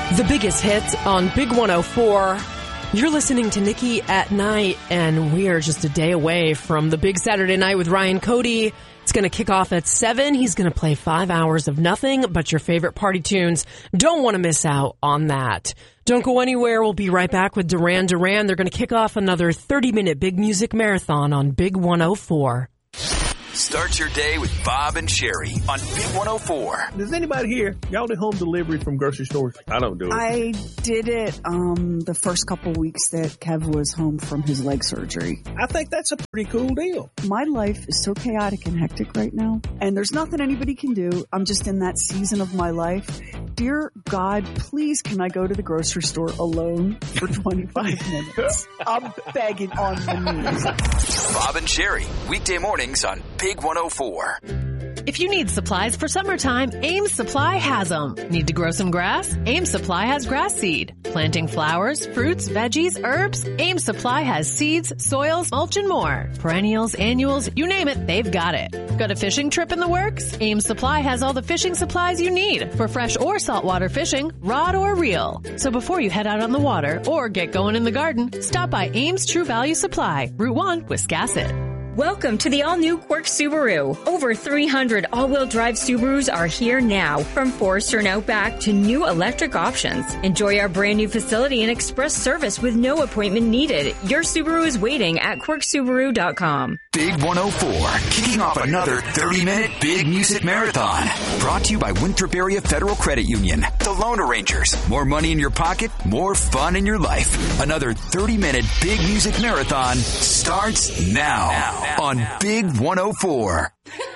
The biggest hits on Big 104. You're listening to Nikki at Night, and we are just a day away from the big Saturday night with Ryan Cody. It's going to kick off at 7. He's going to play 5 hours of nothing but your favorite party tunes. Don't want to miss out on that. Don't go anywhere. We'll be right back with Duran Duran. They're going to kick off another 30-minute big music marathon on Big 104. Start your day with Bob and Sherry on Big 104. Does anybody here, y'all do home delivery from grocery stores? I don't do it. I did it the first couple weeks that Kev was home from his leg surgery. I think that's a pretty cool deal. My life is so chaotic and hectic right now, and there's nothing anybody can do. I'm just in that season of my life. Dear God, please can I go to the grocery store alone for 25 minutes? I'm begging on my knees. Bob and Sherry, weekday mornings on Big 104. If you need supplies for summertime, Ames Supply has them. Need to grow some grass? Ames Supply has grass seed. Planting flowers, fruits, veggies, herbs? Ames Supply has seeds, soils, mulch, and more. Perennials, annuals, you name it, they've got it. Got a fishing trip in the works? Ames Supply has all the fishing supplies you need for fresh or saltwater fishing, rod or reel. So before you head out on the water or get going in the garden, stop by Ames True Value Supply, Route 1, Wiscasset. Welcome to the all-new Quirk Subaru. Over 300 all-wheel drive Subarus are here now, from Forester and Outback to new electric options. Enjoy our brand new facility and express service with no appointment needed. Your Subaru is waiting at quirksubaru.com. Big 104, kicking off another 30-minute big music marathon. Brought to you by Winthrop Area Federal Credit Union. The Loan Arrangers. More money in your pocket, more fun in your life. Another 30-minute big music marathon starts now on Big 104.